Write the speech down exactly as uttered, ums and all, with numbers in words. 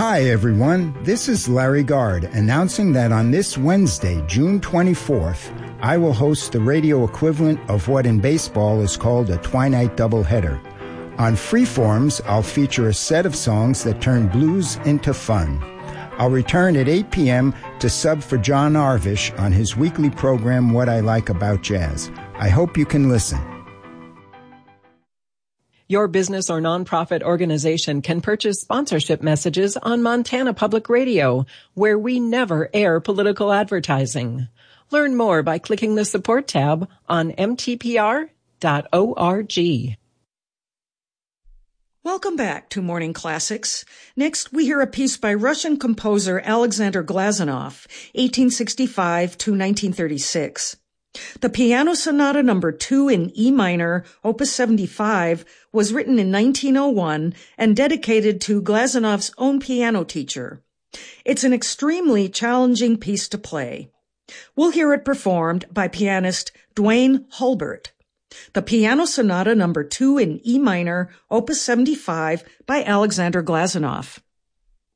Hi, everyone. This is Larry Gard announcing that on this Wednesday, June twenty-fourth, I will host the radio equivalent of what in baseball is called a twilight doubleheader. On Freeforms, I'll feature a set of songs that turn blues into fun. I'll return at eight p.m. to sub for John Arvish on his weekly program, What I Like About Jazz. I hope you can listen. Your business or nonprofit organization can purchase sponsorship messages on Montana Public Radio, where we never air political advertising. Learn more by clicking the support tab on m t p r dot org. Welcome back to Morning Classics. Next, we hear a piece by Russian composer Alexander Glazunov, eighteen sixty-five to nineteen thirty-six. The Piano Sonata Number two in E minor, Opus seventy-five, was written in nineteen oh one and dedicated to Glazunov's own piano teacher. It's an extremely challenging piece to play. We'll hear it performed by pianist Dwayne Hulbert. The Piano Sonata Number two in E minor, Opus seventy-five by Alexander Glazunov.